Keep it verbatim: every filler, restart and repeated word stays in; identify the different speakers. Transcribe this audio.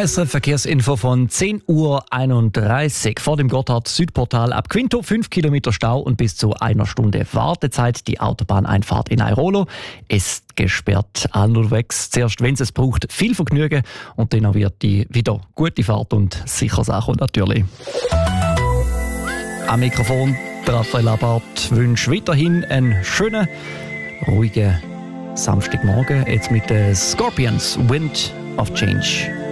Speaker 1: S R F-Verkehrsinfo von zehn Uhr einunddreißig. Vor dem Gotthard-Südportal ab Quinto fünf Kilometer Stau und bis zu einer Stunde Wartezeit. Die Autobahneinfahrt in Airolo ist gesperrt. Unterwegs zuerst, wenn es braucht, viel Vergnügen und dann wird die wieder gute Fahrt und sicher Sache natürlich. Am Mikrofon Raphael Abart wünsche weiterhin einen schönen, ruhigen Samstagmorgen. Jetzt mit den Scorpions, Wind of Change.